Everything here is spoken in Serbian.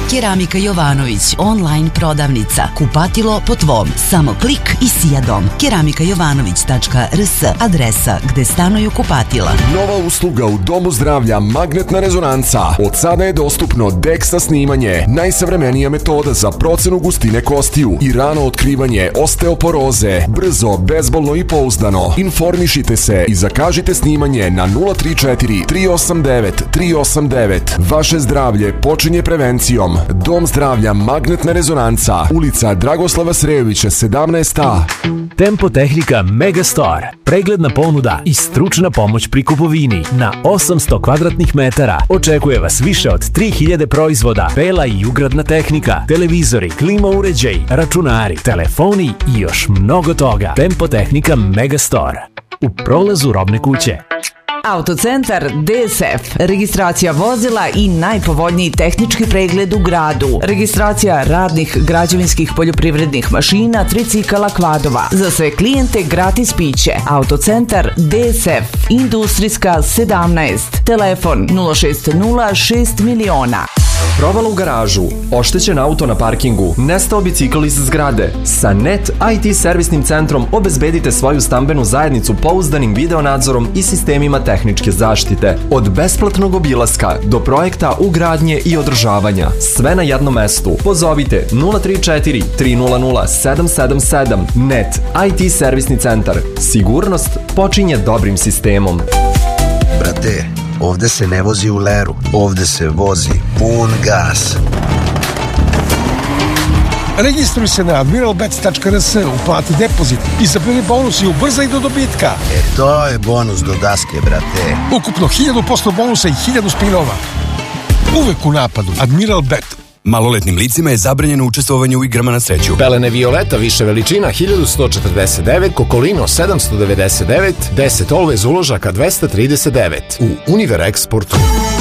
Keramika Jovanović, online prodavnica. Kupatilo po tvom. Samo klik i sijadom. keramikajovanović.rs, adresa gde stanuju kupatila. Nova usluga u Domu zdravlja Magnetna rezonanca. Od sada je dostupno DEXA snimanje, najsavremenija metoda za procenu gustine kostiju i rano otkrivanje osteoporoze. Brzo, bezbolno i pouzdano. Informišite se i zakažite snimanje na 034 389 389. Vaše zdravlje počinje prevencijom. Dom zdravlja Magnetna rezonanca, ulica Dragoslava Srejovića 17A. Tempo Tehnika Megastore. Pregledna ponuda i stručna pomoć pri kupovini. Na 800 kvadratnih metara očekuje vas više od 3000 proizvoda, bela i ugradna tehnika, televizori, klima uređaj, računari, telefoni i još mnogo toga. Tempo Tehnika Megastore. U prolazu Robne kuće. Autocentar DSF. Registracija vozila i najpovoljniji tehnički pregled u gradu. Registracija radnih, građevinskih, poljoprivrednih mašina, tricikala, kvadova. Za sve klijente gratis piće. Autocentar DSF. Industrijska 17. Telefon 060 6 miliona. Provala u garažu, oštećen auto na parkingu, nestao bicikl iz zgrade. Sa NET IT servisnim centrom obezbedite svoju stambenu zajednicu pouzdanim videonadzorom i sistemima tehničke zaštite. Od besplatnog obilaska do projekta ugradnje i održavanja. Sve na jednom mestu. Pozovite 034 300 777. NET IT servisni centar. Sigurnost počinje dobrim sistemom. Brate, ovde se ne vozi u leru, ovde se vozi pun gas. Registruj se na admiralbets.rs, uplati depozit i zaberi bonus i ubrzaj do dobitka. To je bonus do daske, brate. Ukupno 1000% bonusa i 1000 spinova. Uvek u napadu. Admiral Bet. Maloletnim licima je zabranjeno učestvovanje u igrama na sreću. Pelene Violeta više veličina 1149, Kokolino 799, 10 Always uložaka 239 u Univer Exportu.